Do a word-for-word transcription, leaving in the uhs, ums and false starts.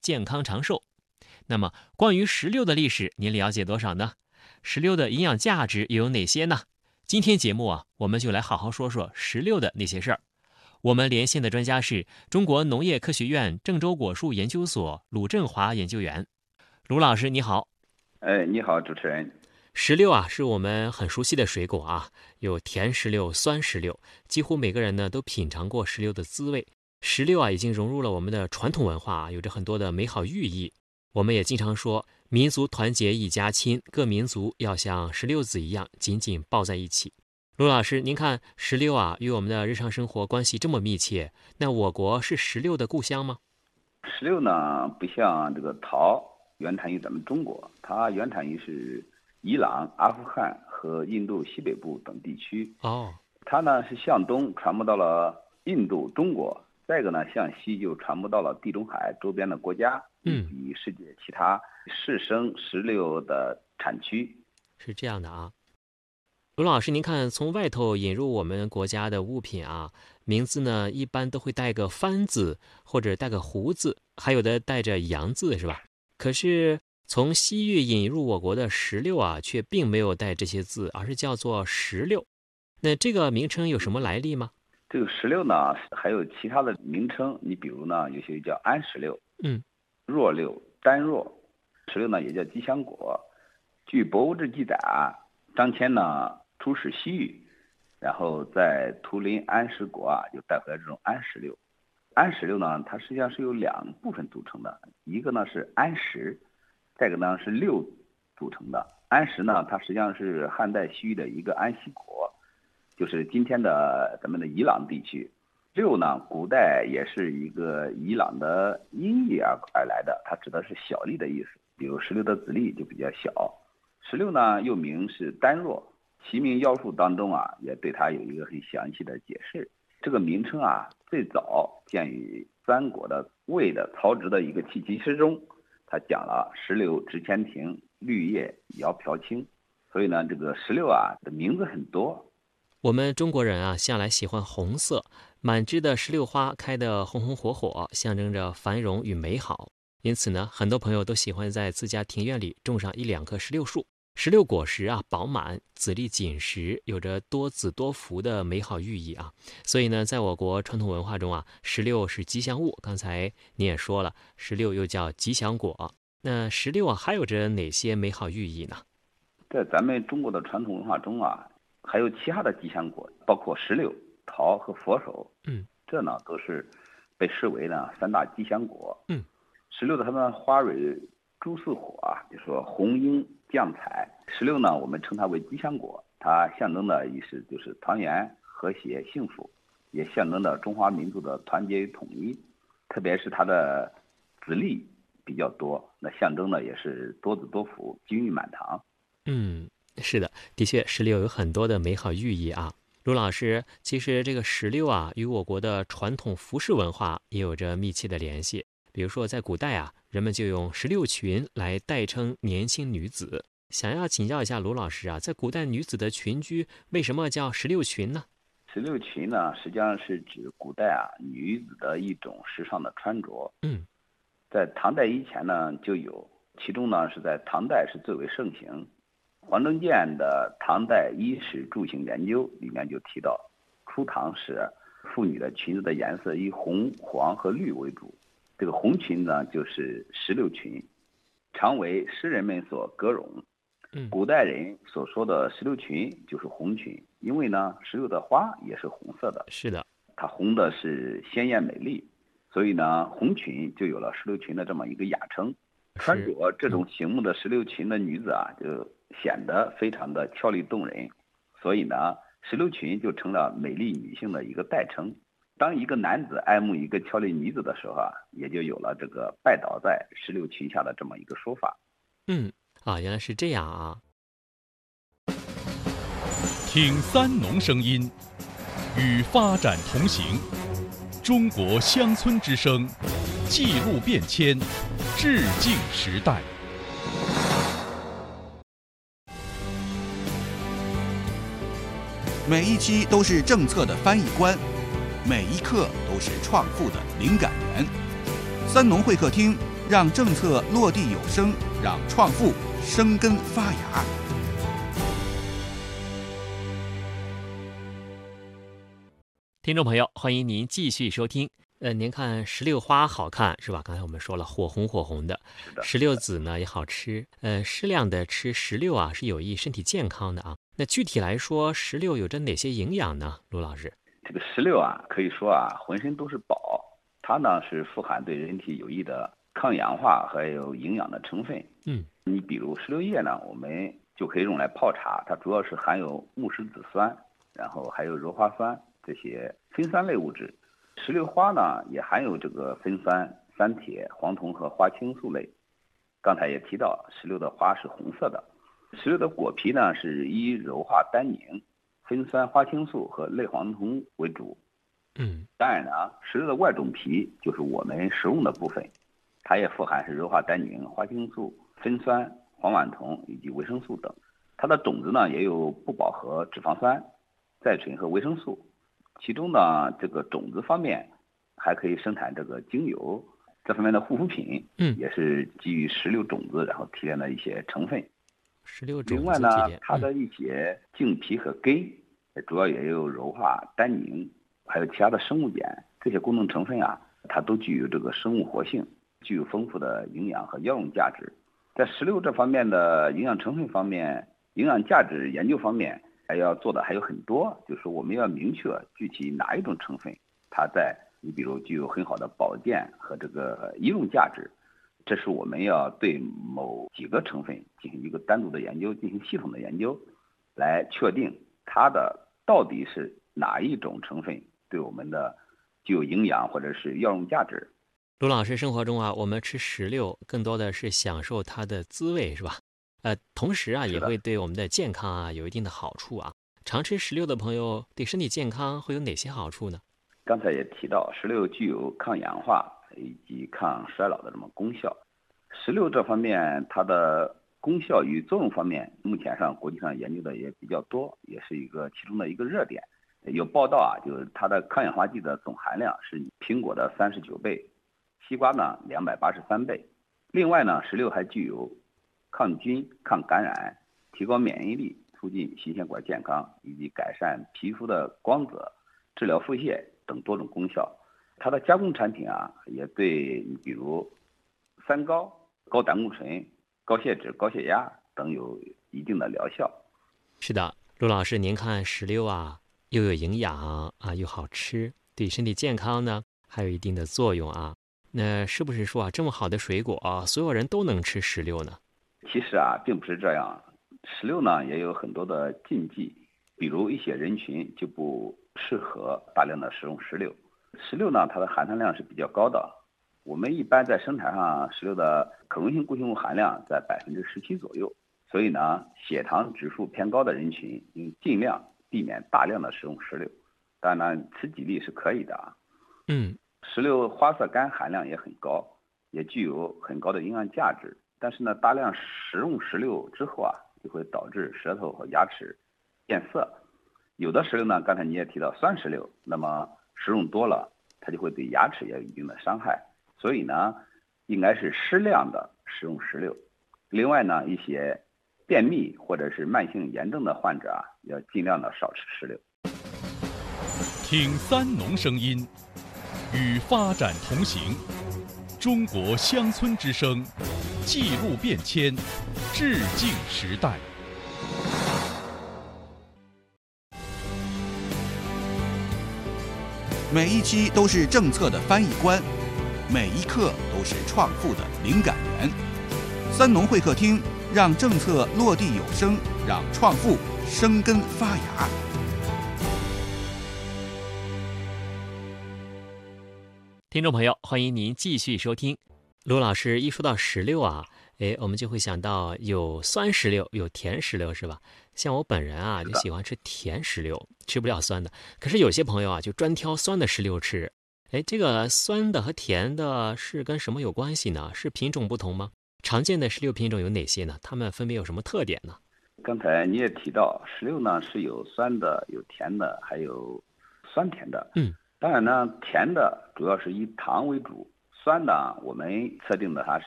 健康长寿。那么关于石榴的历史您了解多少呢？石榴的营养价值又有哪些呢？今天节目啊，我们就来好好说说石榴的那些事儿。我们连线的专家是中国农业科学院郑州果树研究所鲁振华研究员。鲁老师你好。 哎，你好，主持人。 石榴啊，是我们很熟悉的水果啊，有甜石榴、酸石榴，几乎每个人呢都品尝过石榴的滋味。石榴啊，已经融入了我们的传统文化，有着很多的美好寓意。我们也经常说，民族团结一家亲，各民族要像石榴籽一样紧紧抱在一起。鲁老师，您看石榴啊，与我们的日常生活关系这么密切，那我国是石榴的故乡吗？ 石榴呢，不像这个桃原产于咱们中国，它原产于是伊朗、阿富汗和印度西北部等地区。 哦， 它呢是向东传播到了印度、中国，再一个呢向西就传播到了地中海周边的国家，以及世界其他适生石榴的产区。 是这样的啊。鲁老师，您看从外头引入我们国家的物品啊，名字呢一般都会带个番字或者带个胡字，还有的带着洋字，是吧？可是从西域引入我国的石榴啊，却并没有带这些字，而是叫做石榴。那这个名称有什么来历吗？ 这个石榴呢还有其他的名称，你比如呢有些叫安石榴、 嗯， 弱榴、丹若。石榴呢也叫吉祥果。据博物志记载啊，张骞呢出使西域，然后在图林安石国啊，就带回来这种安石榴。安石榴呢，它实际上是由两部分组成的，一个呢是安石，再一个呢是榴组成的。安石呢，它实际上是汉代西域的一个安息国，就是今天的咱们的伊朗地区。榴呢，古代也是一个伊朗的音译而而来的，它指的是小粒的意思，比如石榴的籽粒就比较小。石榴呢，又名是丹若。齐民要术当中啊，也对它有一个很详细的解释。这个名称啊，最早见于三国的魏的曹植的一个弃棋诗中，他讲了石榴值千庭，绿叶摇飘轻。所以呢，这个石榴啊的名字很多。 我们中国人啊，向来喜欢红色，满枝的石榴花开得红红火火，象征着繁荣与美好。因此呢，很多朋友都喜欢在自家庭院里种上一两棵石榴树。石榴果实啊饱满，籽粒紧实，有着多子多福的美好寓意啊。所以呢，在我国传统文化中啊，石榴是吉祥物。刚才你也说了，石榴又叫吉祥果。那石榴啊，还有着哪些美好寓意呢？ 在咱们中国的传统文化中啊，还有其他的吉祥果，包括石榴、桃和佛手。 嗯， 这呢都是被视为呢三大吉祥果。 嗯， 石榴的它们花蕊诸似火啊，就说红英酱彩。石榴呢，我们称它为吉祥果，它象征的意思就是团圆、和谐、幸福，也象征着中华民族的团结与统一。特别是它的籽粒比较多，那象征的也是多子多福、金玉满堂。 嗯，是的，的确，石榴有很多的美好寓意啊。卢老师，其实这个石榴啊，与我国的传统服饰文化也有着密切的联系。比如说，在古代啊，人们就用石榴裙来代称年轻女子。想要请教一下卢老师啊，在古代女子的裙居为什么叫石榴裙呢？ 石榴裙呢，实际上是指古代啊女子的一种时尚的穿着。 嗯， 在唐代以前呢就有，其中呢是在唐代是最为盛行。黄征健的《唐代衣食住行研究》里面就提到，初唐时妇女的裙子的颜色以红、黄和绿为主。这个红裙呢就是石榴裙，常为诗人们所歌咏。古代人所说的石榴裙就是红裙，因为呢石榴的花也是红色的。 是的， 它红的是鲜艳美丽，所以呢红裙就有了石榴裙的这么一个雅称。穿着这种形目的石榴裙的女子啊，就显得非常的俏丽动人，所以呢石榴裙就成了美丽女性的一个代称。当一个男子爱慕一个俏丽女子的时候啊，也就有了这个拜倒在石榴裙下的这么一个说法。 嗯，啊，原来是这样啊。 听三农声音，与发展同行。中国乡村之声，记录变迁，致敬时代。 每一期都是政策的翻译官，每一刻都是创富的灵感源。三农会客厅， 让政策落地有声，让创富生根发芽。 听众朋友，欢迎您继续收听。呃，您看石榴花好看是吧？刚才我们说了，火红火红的。 是的， 石榴籽呢也好吃。呃，适量的吃石榴啊，是有益身体健康的啊。那具体来说，石榴有着哪些营养呢？卢老师， 这个石榴啊，可以说啊，浑身都是宝。它呢是富含对人体有益的抗氧化还有营养的成分。 嗯， 你比如石榴叶呢，我们就可以用来泡茶，它主要是含有木石子酸，然后还有鞣花酸这些酚酸类物质。石榴花呢也含有这个酚酸、三铁、黄酮和花青素类。刚才也提到，石榴的花是红色的。石榴的果皮呢是以鞣化单宁、酚酸、花青素和类黄酮为主。 嗯， 当然呢，石榴的外种皮就是我们食用的部分，它也富含是鞣化单宁、花青素、酚酸、黄烷酮以及维生素等。它的种子呢也有不饱和脂肪酸、甾醇和维生素。其中呢，这个种子方面还可以生产这个精油，这方面的护肤品， 嗯， 也是基于石榴种子然后提炼的一些成分。 石榴种子另外呢提炼， 它的一些茎皮和根，主要也有鞣化单宁，还有其他的生物碱，这些功能成分啊，它都具有这个生物活性，具有丰富的营养和药用价值。在石榴这方面的营养成分方面，营养价值研究方面还要做的还有很多，就是说我们要明确具体哪一种成分，它在你比如具有很好的保健和这个医用价值，这是我们要对某几个成分进行一个单独的研究，进行系统的研究，来确定它的到底是哪一种成分对我们的具有营养或者是药用价值。 卢老师，生活中啊，我们吃石榴更多的是享受它的滋味，是吧？呃，同时啊，也会对我们的健康啊有一定的好处啊。常吃石榴的朋友对身体健康会有哪些好处呢？ 刚才也提到，石榴具有抗氧化以及抗衰老的这么功效。石榴这方面，它的功效与作用方面，目前上国际上研究的也比较多，也是一个其中的一个热点。有报道啊，就是它的抗氧化剂的总含量是苹果的三十九倍，西瓜呢两百八十三倍。另外呢，石榴还具有抗菌、抗感染、提高免疫力、促进心血管健康以及改善皮肤的光泽、治疗腹泻等多种功效。它的加工产品啊，也对你比如三高、高胆固醇、高血脂、高血压等有一定的疗效。 是的，陆老师，您看石榴啊，又有营养啊，又好吃，对身体健康呢还有一定的作用啊。那是不是说啊，这么好的水果啊，所有人都能吃石榴呢？ 其实啊，并不是这样。石榴呢也有很多的禁忌，比如一些人群就不适合大量的食用石榴。石榴呢，它的含糖量是比较高的。我们一般在生产上，石榴的可溶性固形物含量在百分之十七左右。所以呢，血糖指数偏高的人群应尽量避免大量的食用石榴。当然，吃几粒是可以的啊。 嗯， 石榴花色苷含量也很高，也具有很高的营养价值。但是呢，大量食用石榴之后啊，就会导致舌头和牙齿变色。有的石榴呢，刚才你也提到酸石榴，那么食用多了，它就会对牙齿也有一定的伤害。所以呢，应该是适量的食用石榴。另外呢，一些便秘或者是慢性炎症的患者啊，要尽量的少吃石榴。 听三农声音，与发展同行。中国乡村之声，记录变迁，致敬时代。 每一期都是政策的翻译官，每一刻都是创富的灵感源。三农会客厅，让政策落地有声，让创富生根发芽。 听众朋友，欢迎您继续收听。卢老师一说到石榴啊，哎，我们就会想到有酸石榴，有甜石榴，是吧？像我本人啊，就喜欢吃甜石榴，吃不了酸的。可是有些朋友啊，就专挑酸的石榴吃。哎，这个酸的和甜的是跟什么有关系呢？是品种不同吗？常见的石榴品种有哪些呢？它们分别有什么特点呢？ 刚才你也提到，石榴呢是有酸的、有甜的，还有酸甜的。 嗯。 当然呢，甜的主要是以糖为主， 酸呢，我们测定的它是